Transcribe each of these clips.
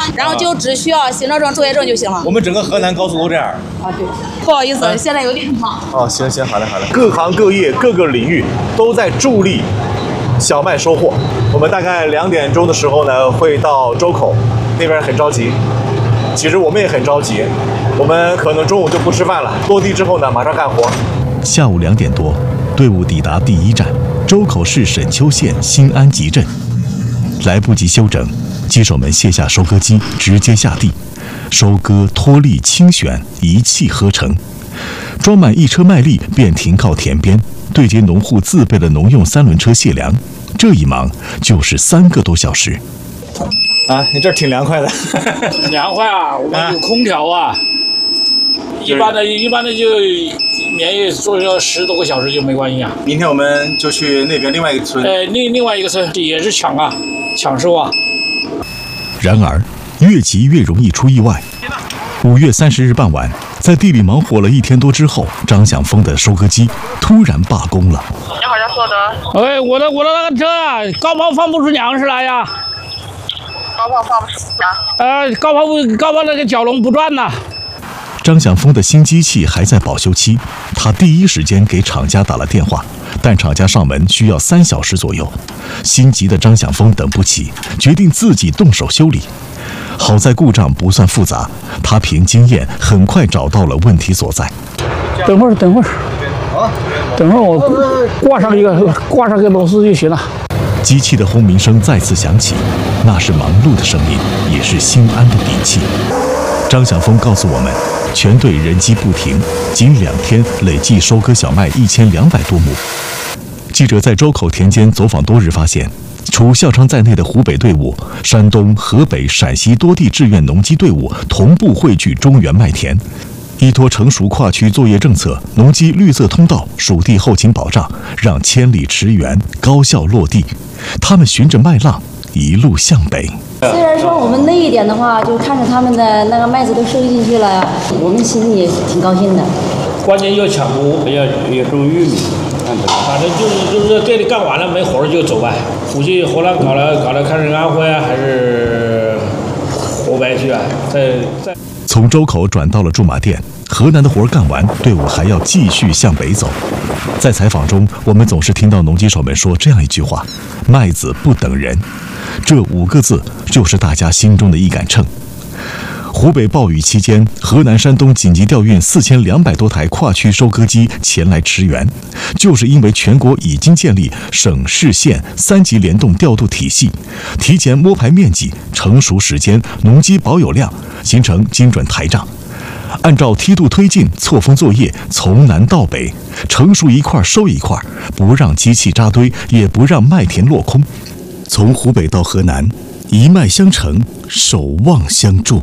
然后就只需要行政证、就业证就行了。 我们整个河南高速都这样。 啊，对，不好意思，现在有点忙。 哦，行，好嘞。各行各业、各个领域都在助力小麦收获。我们大概2点钟的时候呢，会到周口，那边很着急。其实我们也很着急，我们可能中午就不吃饭了。落地之后呢，马上干活。 下午2点多，队伍抵达第1站周口市沈丘县新安集镇。来不及休整，机手们卸下收割机，直接下地，收割、脱粒、清选，一气呵成。装满1车麦粒，便停靠田边，对接农户自备的农用3轮车卸粮。这一忙就是3个多小时。 啊，你这儿挺凉快的。 凉快啊，我们有空调啊。一般的就连夜做个10多个小时就没关系啊。 明天我们就去那边另外一个村。 另外一个村也是抢收啊。 然而，越急越容易出意外。5月30日傍晚，在地里忙活了1天多之后，张享峰的收割机突然罢工了。 你好，要说的。 哎，我的那个车啊，高抛放不出粮食来呀。 高抛放不出粮。 高抛那个蛟龙不转呐。 张享峰的新机器还在保修期，他第一时间给厂家打了电话，但厂家上门需要3小时左右。心急的张享峰等不起，决定自己动手修理。好在故障不算复杂，他凭经验很快找到了问题所在。 等会儿，我挂上一个螺丝就行了。 机器的轰鸣声再次响起，那是忙碌的声音，也是心安的底气。张享峰告诉我们，全队人机不停，仅2天累计收割小麦1200多亩。记者在周口田间走访多日，发现除孝昌在内的湖北队伍，山东、河北、陕西多地志愿农机队伍同步汇聚中原麦田。依托成熟跨区作业政策，农机绿色通道、属地后勤保障，让千里驰援高效落地。他们循着麦浪一路向北。 虽然说我们那一点的话，就看着他们的那个麦子都收进去了，我们心里也挺高兴的。 关键要抢播，要种玉米，反正就是这里干完了没活就走呗。估计河南搞了，看是安徽啊还是河北去啊？再从周口转到了驻马店，河南的活干完，队伍还要继续向北走。在采访中，我们总是听到农机手们说这样一句话：麦子不等人。这5个字就是大家心中的一杆秤。湖北暴雨期间，河南、山东紧急调运4200多台跨区收割机前来驰援，就是因为全国已经建立省市县3级联动调度体系，提前摸排面积、成熟时间、农机保有量，形成精准台账。按照梯度推进，错峰作业，从南到北，成熟一块收一块，不让机器扎堆，也不让麦田落空。从湖北到河南，一脉相承，守望相助。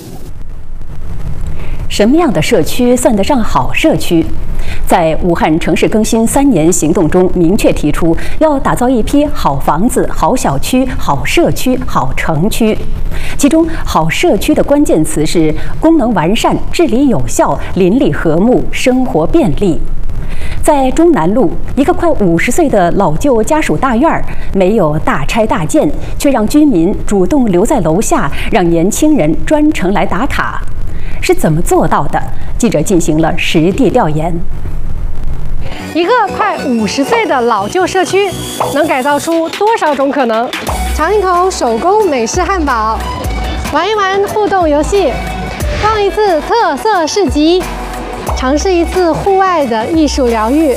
什么样的社区算得上好社区？在武汉城市更新3年行动中，明确提出要打造一批好房子、好小区、好社区、好城区。其中，好社区的关键词是功能完善、治理有效、邻里和睦、生活便利。在中南路，一个快50岁的老旧家属大院儿，没有大拆大建，却让居民主动留在楼下，让年轻人专程来打卡。是怎么做到的？记者进行了实地调研。 一个快50岁的老旧社区，能改造出多少种可能？尝一口手工美式汉堡，玩一玩互动游戏，逛一次特色市集，尝试一次户外的艺术疗愈，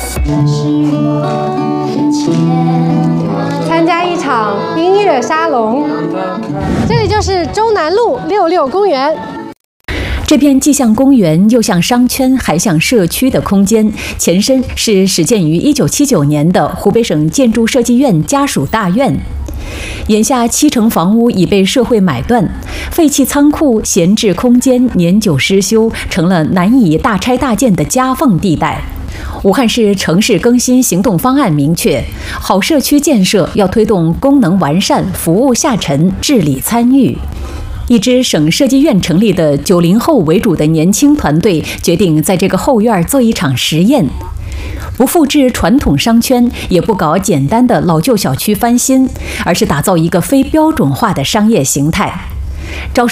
参加一场音乐沙龙。这里就是中南路66公园。 这片既像公园又像商圈还像社区的空间，前身是始建于1979年的湖北省建筑设计院家属大院。眼下70%房屋已被社会买断，废弃仓库、闲置空间年久失修，成了难以大拆大建的夹缝地带。武汉市城市更新行动方案明确，好社区建设要推动功能完善、服务下沉、治理参与。一支省设计院成立的90后为主的年轻团队决定在这个后院做一场实验，不复制传统商圈，也不搞简单的老旧小区翻新，而是打造一个非标准化的商业形态。招